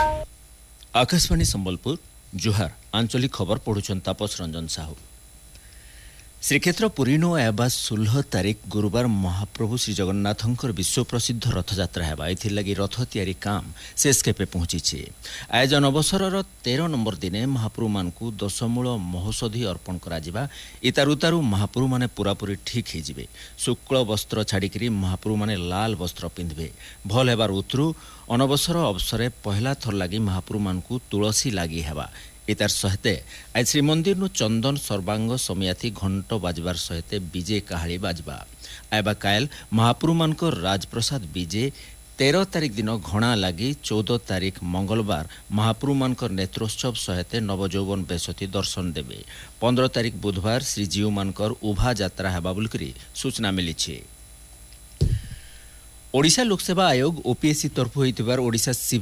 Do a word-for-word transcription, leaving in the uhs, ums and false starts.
आकाशवाणी संबलपुर जुहार आंचलिक खबर पढ़ुछन तापस रंजन साहू। श्रीक्षेत्र पुरीनो एबा षोलह तारीख गुरुवार महाप्रभु श्री जगन्नाथंकर विश्व प्रसिद्ध रथयात्रा हेबा एथिलागि रथ तैयारी काम शेष केपे पहुंची। आयोजन अवसर तेरह नंबर दिने महाप्रभु मानकु दशमूल महौषधि अर्पण करा। इतारु तारु महाप्रभु माने पूरापूरी ठीक हो शुक्ल वस्त्र छाड़िकी महाप्रभु माने लाल वस्त्र पिंधे भल हेबार उतरु अनवसर अवसर पहला थर लगी महाप्रभु मानकु तुलसी लगी हेबा। इतार सहिते आज श्रीमंदिर नु चंदन सर्वांग समियाथी घंट बाजबार सहिते विजय काहाली बाजबा आयबा कायल महाप्रभु मानक राजप्रसाद विजय तेरह तारीख दिन घणा लगी चौदह तारीख मंगलवार महाप्रभु मानक नेत्रोत्सव सहिते नवजौवन बेसती दर्शन देवे। पंद्रह तारीख बुधवार श्रीजीव मानकर उभा यात्रा हेबा बोलिकरी सूचना मिली। ओडिशा लोकसेवा आयोग ओपीएससी तरफ होइतिबार ओडिशा